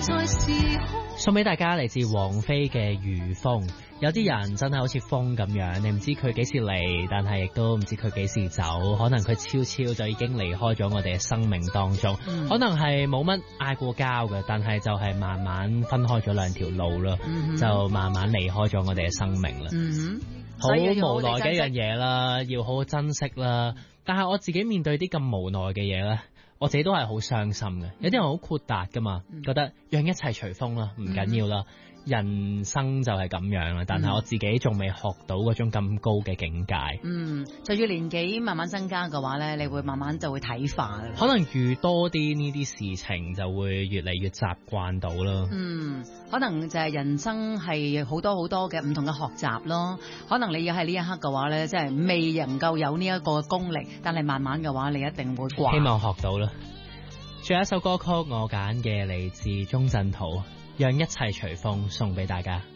送俾大家嚟自王菲嘅御風。有啲人真係好似風咁樣，你唔知佢幾時嚟，但係亦都唔知佢幾時走，可能佢悄悄就已經離開咗我哋嘅生命當中，可能係冇乜嗌過交嘅，但係就係慢慢分開咗兩條路啦，就慢慢離開咗我哋嘅生命啦。好無奈嘅一樣嘢啦，要好好珍惜啦。但係我自己面對啲咁無奈嘅嘢咧，我自己都係好傷心嘅。有啲人好豁達噶嘛，覺得讓一切隨風啦，唔緊要啦。人生就係咁樣啦，但係我自己仲未學到嗰種咁高嘅境界。 隨住年紀慢慢增加嘅話咧，你會慢慢就會睇化。 可能遇多啲呢啲事情，就會越嚟越習慣到咯。 可能就係人生係好多好多嘅唔同嘅學習咯。可能你要喺呢一刻嘅話咧，即係未能夠有呢一個功力，但係慢慢嘅話，你一定會慣。 希望學到啦。最後一首歌曲我揀嘅嚟自鍾鎮濤，讓一切隨風，送俾大家。